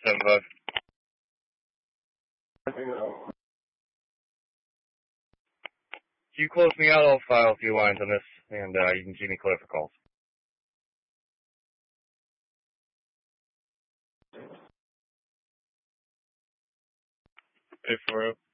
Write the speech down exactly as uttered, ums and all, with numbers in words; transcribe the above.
seven five. If you close me out, I'll file a few lines on this, and uh, you can keep me clear for calls. Eight four zero.